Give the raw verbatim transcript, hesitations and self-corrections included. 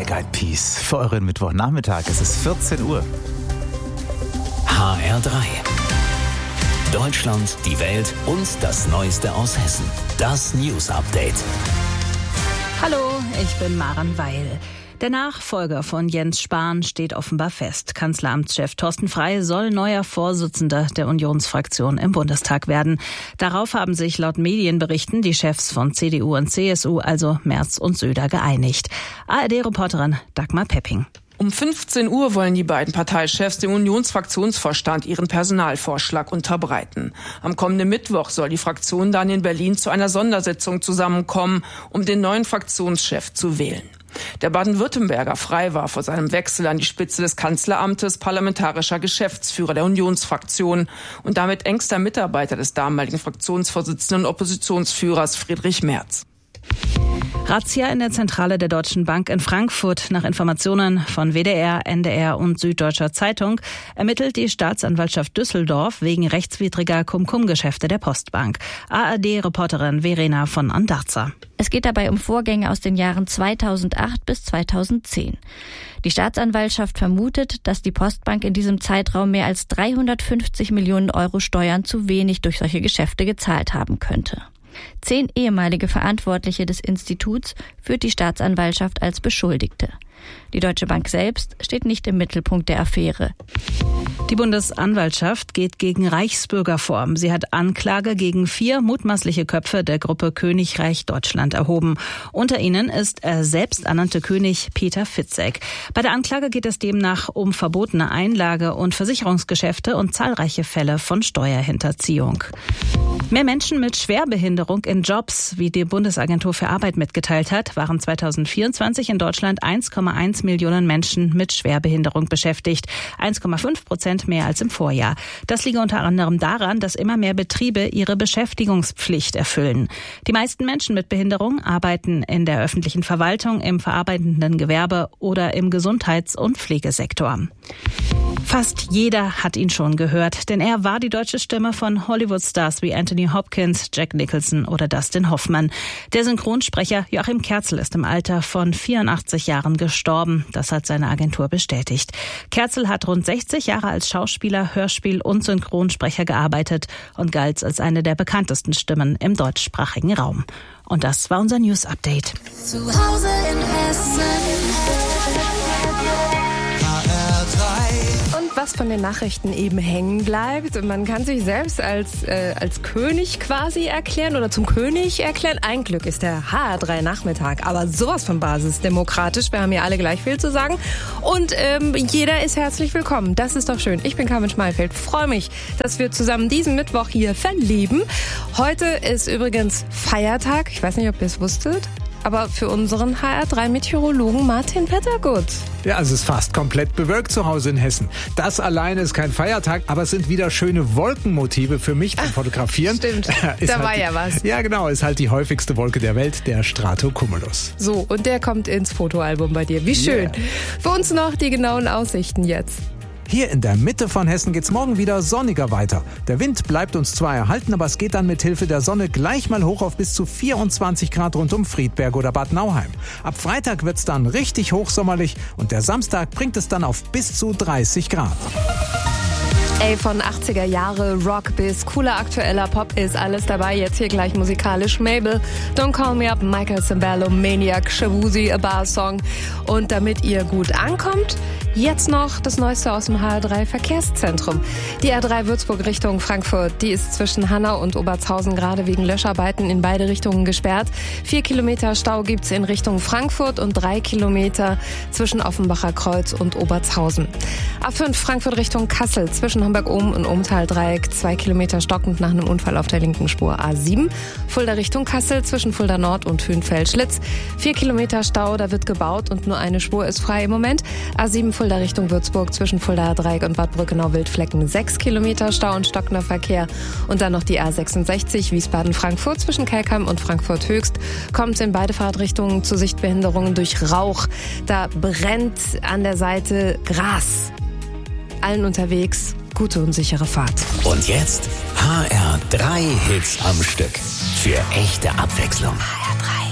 Black Eyed Peas für euren Mittwochnachmittag. Es ist vierzehn Uhr. H R drei. Deutschland, die Welt und das Neueste aus Hessen. Das News Update. Hallo, ich bin Maren Weil. Der Nachfolger von Jens Spahn steht offenbar fest. Kanzleramtschef Thorsten Frey soll neuer Vorsitzender der Unionsfraktion im Bundestag werden. Darauf haben sich laut Medienberichten die Chefs von C D U und C S U, also Merz und Söder, geeinigt. A R D-Reporterin Dagmar Pepping. Um fünfzehn Uhr wollen die beiden Parteichefs dem Unionsfraktionsvorstand ihren Personalvorschlag unterbreiten. Am kommenden Mittwoch soll die Fraktion dann in Berlin zu einer Sondersitzung zusammenkommen, um den neuen Fraktionschef zu wählen. Der Baden-Württemberger Frey war vor seinem Wechsel an die Spitze des Kanzleramtes parlamentarischer Geschäftsführer der Unionsfraktion und damit engster Mitarbeiter des damaligen Fraktionsvorsitzenden und Oppositionsführers Friedrich Merz. Razzia in der Zentrale der Deutschen Bank in Frankfurt. Nach Informationen von W D R, N D R und Süddeutscher Zeitung ermittelt die Staatsanwaltschaft Düsseldorf wegen rechtswidriger Cum-Cum-Geschäfte der Postbank. A R D-Reporterin Verena von Andarza. Es geht dabei um Vorgänge aus den Jahren zweitausendacht bis zweitausendzehn. Die Staatsanwaltschaft vermutet, dass die Postbank in diesem Zeitraum mehr als dreihundertfünfzig Millionen Euro Steuern zu wenig durch solche Geschäfte gezahlt haben könnte. Zehn ehemalige Verantwortliche des Instituts führt die Staatsanwaltschaft als Beschuldigte. Die Deutsche Bank selbst steht nicht im Mittelpunkt der Affäre. Die Bundesanwaltschaft geht gegen Reichsbürger vor. Sie hat Anklage gegen vier mutmaßliche Köpfe der Gruppe Königreich Deutschland erhoben. Unter ihnen ist der selbsternannte König Peter Fitzek. Bei der Anklage geht es demnach um verbotene Einlage- und Versicherungsgeschäfte und zahlreiche Fälle von Steuerhinterziehung. Mehr Menschen mit Schwerbehinderung in Jobs, wie die Bundesagentur für Arbeit mitgeteilt hat, waren zweitausendvierundzwanzig in Deutschland eins Komma eins Millionen Menschen mit Schwerbehinderung beschäftigt. eins Komma fünf Prozent mehr als im Vorjahr. Das liege unter anderem daran, dass immer mehr Betriebe ihre Beschäftigungspflicht erfüllen. Die meisten Menschen mit Behinderung arbeiten in der öffentlichen Verwaltung, im verarbeitenden Gewerbe oder im Gesundheits- und Pflegesektor. Fast jeder hat ihn schon gehört, denn er war die deutsche Stimme von Hollywood-Stars wie Anthony Hopkins, Jack Nicholson oder Dustin Hoffmann. Der Synchronsprecher Joachim Kerzel ist im Alter von vierundachtzig Jahren gestorben. Das hat seine Agentur bestätigt. Kerzel hat rund sechzig Jahre als Schauspieler, Hörspiel- und Synchronsprecher gearbeitet und galt als eine der bekanntesten Stimmen im deutschsprachigen Raum. Und das war unser News-Update. Zu Hause in Hessen. Was von den Nachrichten eben hängen bleibt. Man kann sich selbst als, äh, als König quasi erklären oder zum König erklären. Ein Glück ist der H R drei Nachmittag, aber sowas von basisdemokratisch. Wir haben hier alle gleich viel zu sagen und ähm, jeder ist herzlich willkommen. Das ist doch schön. Ich bin Carmen Schmalfeld. Freue mich, dass wir zusammen diesen Mittwoch hier verleben. Heute ist übrigens Feiertag. Ich weiß nicht, ob ihr es wusstet. Aber für unseren H R drei Meteorologen Martin Pettergut. Ja, es ist fast komplett bewölkt zu Hause in Hessen. Das alleine ist kein Feiertag, aber es sind wieder schöne Wolkenmotive für mich zum Fotografieren. Stimmt, da halt war die, ja was. Ja, genau, ist halt die häufigste Wolke der Welt, der Stratocumulus. So, und der kommt ins Fotoalbum bei dir. Wie schön. Yeah. Für uns noch die genauen Aussichten jetzt. Hier in der Mitte von Hessen geht's morgen wieder sonniger weiter. Der Wind bleibt uns zwar erhalten, aber es geht dann mit Hilfe der Sonne gleich mal hoch auf bis zu vierundzwanzig Grad rund um Friedberg oder Bad Nauheim. Ab Freitag wird's dann richtig hochsommerlich und der Samstag bringt es dann auf bis zu dreißig Grad. Ey, von achtziger Jahre, Rock bis cooler aktueller Pop ist alles dabei. Jetzt hier gleich musikalisch Mabel, Don't Call Me Up, Michael Cimbello, Maniac, Shabuzi, A Bar Song. Und damit ihr gut ankommt, jetzt noch das Neueste aus dem H R drei Verkehrszentrum. Die R drei Würzburg Richtung Frankfurt, die ist zwischen Hanau und Obertshausen gerade wegen Löscharbeiten in beide Richtungen gesperrt. Vier Kilometer Stau gibt's in Richtung Frankfurt und drei Kilometer zwischen Offenbacher Kreuz und Obertshausen. A fünf Frankfurt Richtung Kassel, zwischen Homberg-Ohm und Ohmtal-Dreieck, zwei Kilometer stockend nach einem Unfall auf der linken Spur. A sieben Fulda Richtung Kassel, zwischen Fulda Nord und Hünfeld-Schlitz. Vier Kilometer Stau, da wird gebaut und nur eine Spur ist frei im Moment. A sieben Fulda Richtung Würzburg, zwischen Fulda Dreieck und Bad Brückenau-Wildflecken. Sechs Kilometer Stau und stockender Verkehr. Und dann noch die A sechsundsechzig Wiesbaden-Frankfurt, zwischen Kelkheim und Frankfurt-Höchst. Kommt in beide Fahrtrichtungen zu Sichtbehinderungen durch Rauch. Da brennt an der Seite Gras. Allen unterwegs, gute und sichere Fahrt. Und jetzt H R drei Hits am Stück. Für echte Abwechslung. H R drei.